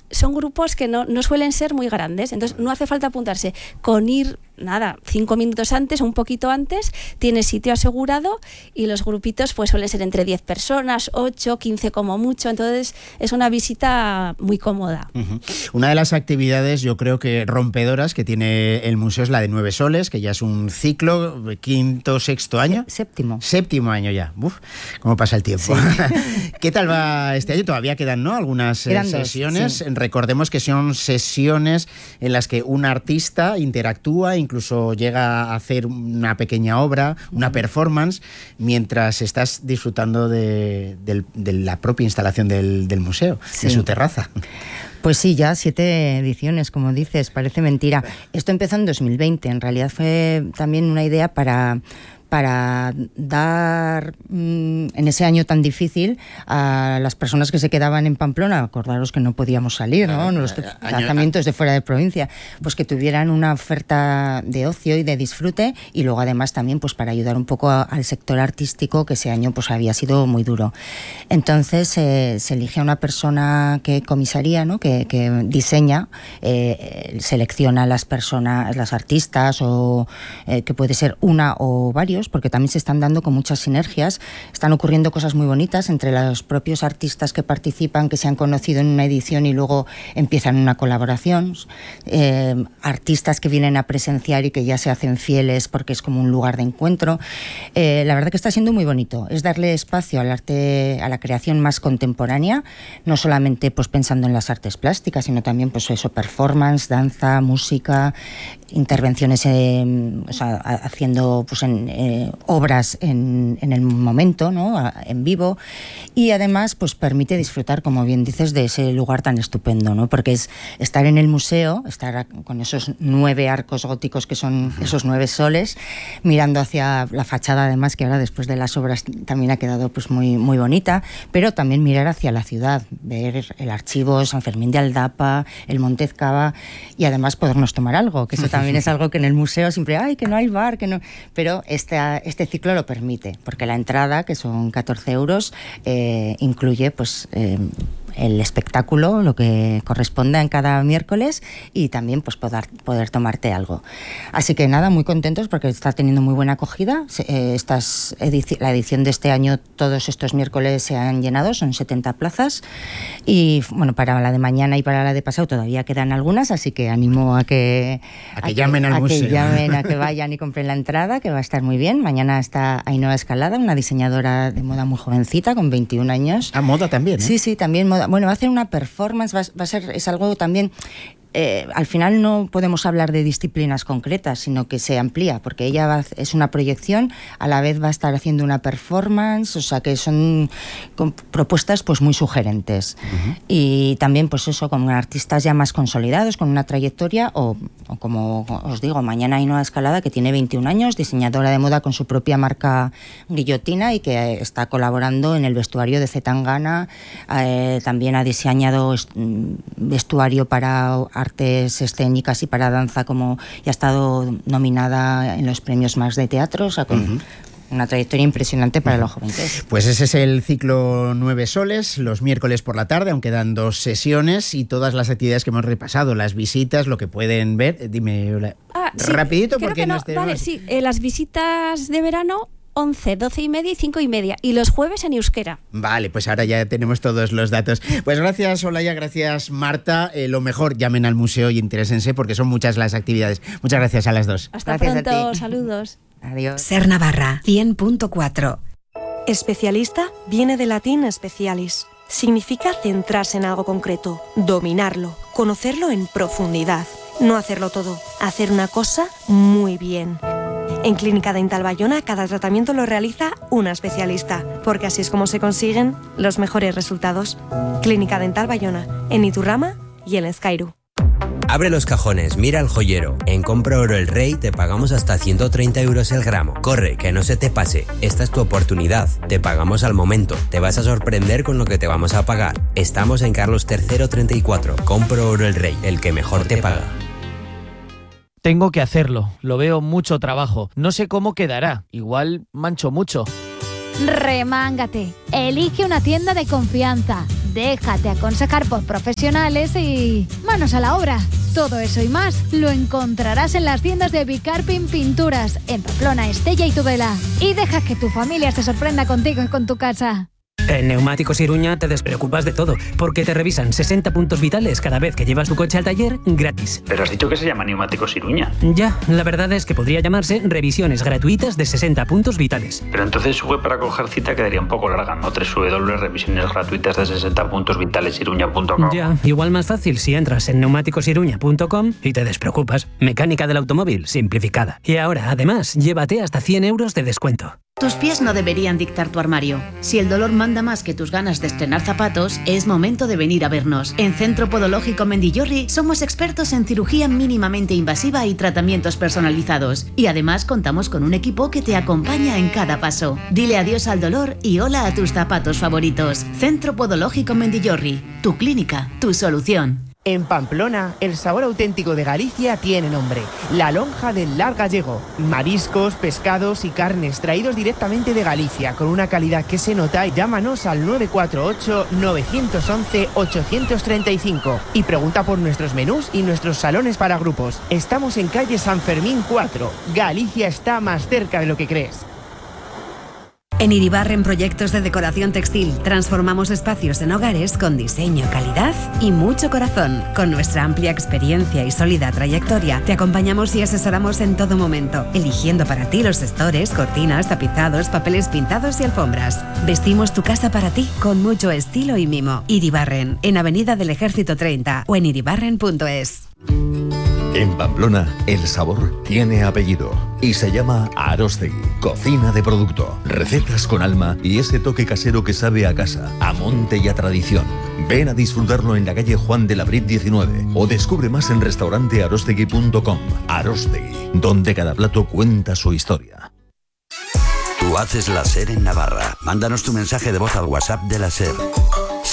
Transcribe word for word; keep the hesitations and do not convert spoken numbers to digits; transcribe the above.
son grupos que no, no suelen ser muy grandes, entonces no hace falta apuntarse. Con ir, nada, cinco minutos antes o un poquito antes, tienes sitio asegurado y los grupitos pues suelen ser entre diez personas, ocho, quince como mucho, entonces es una visita muy cómoda. Uh-huh. Una de las actividades, yo creo que rompedoras que tiene el museo es la de Nueve Soles, que ya es un ciclo, quinto, sexto año. Séptimo. Séptimo año ya. Uf, cómo pasa el tiempo. Sí. ¿Qué tal va este año? Todavía quedan, ¿no?, algunas quedan sesiones. Dos, sí. Recordemos que son sesiones en las que un artista interactúa, incluso llega a hacer una pequeña obra, una performance, mientras estás disfrutando de, de, de la propia instalación del, del museo, sí. de su terraza. Pues sí, ya siete ediciones, como dices, parece mentira. Esto empezó en dos mil veinte, en realidad fue también una idea para... para dar mmm, en ese año tan difícil a las personas que se quedaban en Pamplona, acordaros que no podíamos salir, ¿no? Los desplazamientos de fuera de provincia, pues que tuvieran una oferta de ocio y de disfrute, y luego además también pues para ayudar un poco a, al sector artístico, que ese año pues había sido muy duro. Entonces eh, se elige a una persona que comisaría, ¿no?, que, que diseña, eh, selecciona a las personas, las artistas, o eh, que puede ser una o varios, porque también se están dando con muchas sinergias, están ocurriendo cosas muy bonitas entre los propios artistas que participan, que se han conocido en una edición y luego empiezan una colaboración, eh, artistas que vienen a presenciar y que ya se hacen fieles porque es como un lugar de encuentro. Eh, la verdad que está siendo muy bonito, es darle espacio al arte, a la creación más contemporánea, no solamente pues pensando en las artes plásticas, sino también pues eso, performance, danza, música, intervenciones, eh, o sea, haciendo pues en Eh, obras en, en el momento, ¿no?, a, en vivo, y además pues permite disfrutar, como bien dices, de ese lugar tan estupendo, ¿no?, porque es estar en el museo, estar a, con esos nueve arcos góticos que son esos nueve soles, mirando hacia la fachada, además, que ahora después de las obras también ha quedado pues muy, muy bonita, pero también mirar hacia la ciudad, ver el archivo San Fermín de Aldapa, el Monte Ezcaba, y además podernos tomar algo, que eso también es algo que en el museo siempre, ay, que no hay bar, que no, pero Este, este ciclo lo permite, porque la entrada, que son catorce euros, eh, incluye pues eh, el espectáculo, lo que corresponda en cada miércoles, y también pues poder, poder tomarte algo. Así que nada, muy contentos porque está teniendo muy buena acogida. Eh, estas edici- la edición de este año, todos estos miércoles se han llenado, son setenta plazas, y bueno, para la de mañana y para la de pasado todavía quedan algunas, así que animo a que, a que a llamen que, al a museo. que llamen, a que vayan y compren la entrada, que va a estar muy bien. Mañana está Ainhoa Escalada, una diseñadora de moda muy jovencita, con veintiún años. Ah, moda también, ¿eh? Sí, sí, también moda. Bueno, va a hacer una performance, va, va a ser, es algo también... Eh, al final no podemos hablar de disciplinas concretas, sino que se amplía, porque ella va, es una proyección, a la vez va a estar haciendo una performance, o sea que son con propuestas pues muy sugerentes. Uh-huh. Y también pues eso, con artistas ya más consolidados, con una trayectoria, o, o como os digo, mañana Ainhoa Escalada, que tiene veintiún años, diseñadora de moda con su propia marca Guillotina, y que está colaborando en el vestuario de Zetangana, eh, también ha diseñado vestuario para artes escénicas y para danza, como ya ha estado nominada en los premios Max de teatro, o sea, con uh-huh. una trayectoria impresionante para uh-huh. los jóvenes. Pues ese es el ciclo Nueve Soles, los miércoles por la tarde, aunque dan dos sesiones, y todas las actividades que hemos repasado, las visitas, lo que pueden ver. Dime, ah, rapidito, sí, porque no, nos tenemos... Vale, sí, eh, las visitas de verano... once, doce y media y cinco y media. Y los jueves en euskera. Vale, pues ahora ya tenemos todos los datos. Pues gracias, Olaya, gracias, Marta. Eh, lo mejor, llamen al museo y interésense, porque son muchas las actividades. Muchas gracias a las dos. Hasta gracias pronto, saludos. Adiós. Ser Navarra, cien punto cuatro. Especialista viene del latín specialis. Significa centrarse en algo concreto, dominarlo, conocerlo en profundidad. No hacerlo todo, hacer una cosa muy bien. En Clínica Dental Bayona, cada tratamiento lo realiza una especialista, porque así es como se consiguen los mejores resultados. Clínica Dental Bayona, en Iturrama y en Ezcairu. Abre los cajones, mira el joyero. En Compra Oro El Rey te pagamos hasta ciento treinta euros el gramo. Corre, que no se te pase. Esta es tu oportunidad. Te pagamos al momento. Te vas a sorprender con lo que te vamos a pagar. Estamos en Carlos tercero treinta y cuatro. Compra Oro El Rey, el que mejor te paga. Tengo que hacerlo, lo veo mucho trabajo, no sé cómo quedará, igual mancho mucho. Remángate, elige una tienda de confianza. déjate aconsejar por profesionales y manos a la obra. Todo eso y más lo encontrarás en las tiendas de Bicarpin Pinturas, en Pamplona, Estella y Tudela. Y deja que tu familia se sorprenda contigo y con tu casa. En Neumáticos Iruña te despreocupas de todo, porque te revisan sesenta puntos vitales cada vez que llevas tu coche al taller gratis. Pero has dicho que se llama Neumáticos Iruña. Ya, la verdad es que podría llamarse revisiones gratuitas de sesenta puntos vitales. Pero entonces su web para coger cita quedaría un poco larga, ¿no? doble u doble u doble u punto revisiones gratuitas de sesenta puntos vitales iruña punto com. Ya, igual más fácil si entras en neumáticos iruña punto com y te despreocupas. Mecánica del automóvil simplificada. Y ahora, además, llévate hasta cien euros de descuento. Tus pies no deberían dictar tu armario. Si el dolor manda más que tus ganas de estrenar zapatos, es momento de venir a vernos. En Centro Podológico Mendillorri somos expertos en cirugía mínimamente invasiva y tratamientos personalizados. Y además contamos con un equipo que te acompaña en cada paso. Dile adiós al dolor y hola a tus zapatos favoritos. Centro Podológico Mendillorri, tu clínica, tu solución. En Pamplona, el sabor auténtico de Galicia tiene nombre: la lonja del Lar Gallego. Mariscos, pescados y carnes traídos directamente de Galicia, con una calidad que se nota. Llámanos al nueve cuatro ocho, nueve once, ocho tres cinco y pregunta por nuestros menús y nuestros salones para grupos. Estamos en calle San Fermín cuatro. Galicia está más cerca de lo que crees. En Iribarren Proyectos de Decoración Textil transformamos espacios en hogares con diseño, calidad y mucho corazón. Con nuestra amplia experiencia y sólida trayectoria, te acompañamos y asesoramos en todo momento, eligiendo para ti los estores, cortinas, tapizados, papeles pintados y alfombras. Vestimos tu casa para ti con mucho estilo y mimo. Iribarren, en Avenida del Ejército treinta o en iribarren punto es. En Pamplona, el sabor tiene apellido y se llama Arostegui. Cocina de producto, recetas con alma y ese toque casero que sabe a casa, a monte y a tradición. Ven a disfrutarlo en la calle Juan de la Brit diecinueve o descubre más en restaurante arostegui punto com. Arostegui, donde cada plato cuenta su historia. Tú haces la SER en Navarra. Mándanos tu mensaje de voz al WhatsApp de la SER.